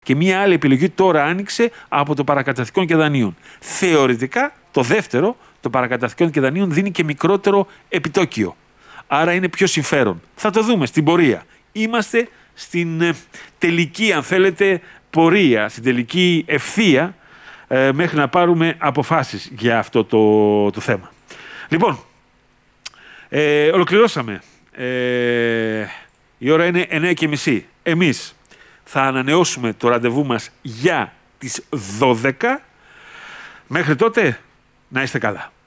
Και μία άλλη επιλογή τώρα άνοιξε από το παρακαταθήκον και δανείων. Θεωρητικά, το δεύτερο, το παρακαταθήκον και δανείων, δίνει και μικρότερο επιτόκιο. Άρα είναι πιο συμφέρον. Θα το δούμε στην πορεία. Είμαστε στην τελική, αν θέλετε, πορεία, στην τελική ευθεία μέχρι να πάρουμε αποφάσεις για αυτό το θέμα. Λοιπόν, ολοκληρώσαμε. Η ώρα είναι 9:30. Εμείς θα ανανεώσουμε το ραντεβού μας για τις 12. Μέχρι τότε, να είστε καλά.